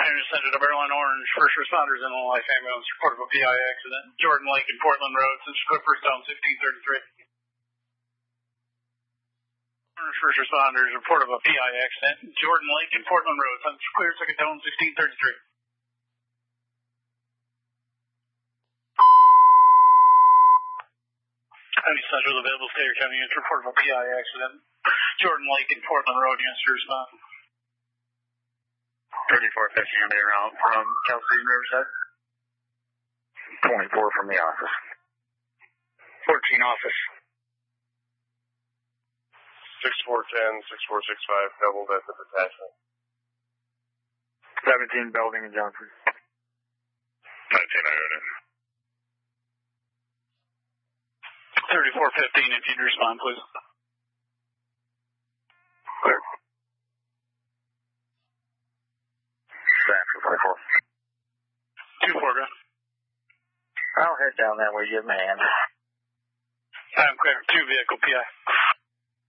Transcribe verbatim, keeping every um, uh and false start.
Intercenter to Berlin Orange. First responders in the life ambulance report of a P I accident. Jordan Lake and Portland Road since Clifford Stone sixteen thirty-three. First responders report of a P I accident. Jordan Lake and Portland Road since Clear Second Tone sixteen thirty-three. Any Central available State County units report of a P I accident. Jordan Lake and Portland Road units to respond. thirty-four fifty on the route from Kelsey and Riverside. twenty-four from the office. fourteen office. six four ten, six four six five, doubled at the detachment. seventeen Belding and Johnson. nineteen Iota. thirty-four fifteen, if you'd respond, please. Clear. twenty-four. two four, go. I'll head down that way, you man. I'm clear. Two vehicle P I.